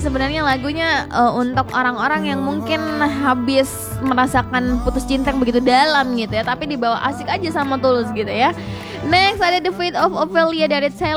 sebenarnya lagunya untuk orang-orang yang mungkin habis merasakan putus cinta yang begitu dalam gitu ya, tapi dibawa asik aja sama Tulus gitu ya. Next ada The Fate of Ophelia dari Taylor